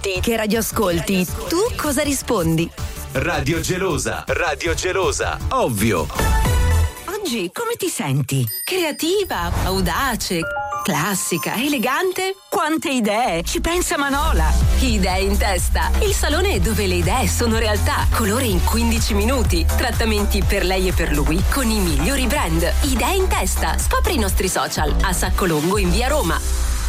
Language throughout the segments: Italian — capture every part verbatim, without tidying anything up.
metti? Che radio ascolti? Tu cosa rispondi? Radio Gelosa, Radio Gelosa, ovvio. Oggi come ti senti? Creativa, audace, classica, elegante? Quante idee! Ci pensa Manola! Idee in testa! Il salone dove le idee sono realtà. Colore in quindici minuti. Trattamenti per lei e per lui con i migliori brand. Idee in testa. Scopri i nostri social a Saccolongo in via Roma.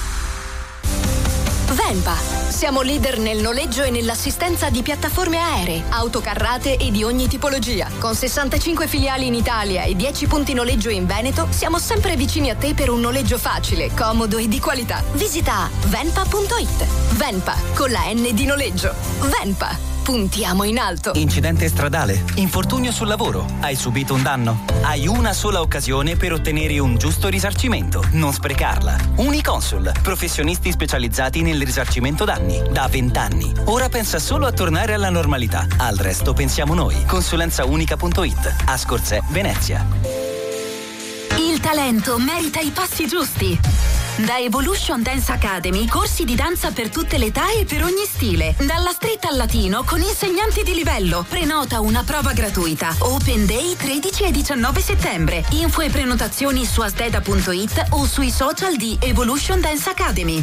Venpa. Siamo leader nel noleggio e nell'assistenza di piattaforme aeree, autocarrate e di ogni tipologia. Con sessantacinque filiali in Italia e dieci punti noleggio in Veneto, siamo sempre vicini a te per un noleggio facile, comodo e di qualità. Visita venpa punto it. Venpa, con la N di noleggio. Venpa. Puntiamo in alto. Incidente stradale, infortunio sul lavoro, hai subito un danno. Hai una sola occasione per ottenere un giusto risarcimento, non sprecarla. Uniconsul, professionisti specializzati nel risarcimento danni, da vent'anni. Ora pensa solo a tornare alla normalità, al resto pensiamo noi. Consulenzaunica punto it, Ascorzè, Venezia. Il talento merita i passi giusti. Da Evolution Dance Academy, corsi di danza per tutte le età e per ogni stile. Dalla street al latino con insegnanti di livello. Prenota una prova gratuita. Open Day tredici e diciannove settembre. Info e prenotazioni su asdeda punto it o sui social di Evolution Dance Academy.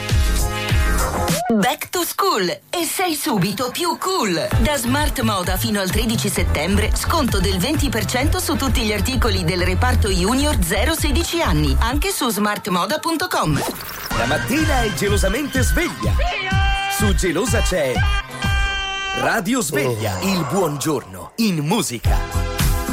Back to school e sei subito più cool. Da Smart Moda fino al tredici settembre sconto del venti per cento su tutti gli articoli del reparto Junior zero sedici anni, anche su smart moda punto com. La mattina è gelosamente sveglia. Su Gelosa c'è Radio Sveglia, il buongiorno in musica.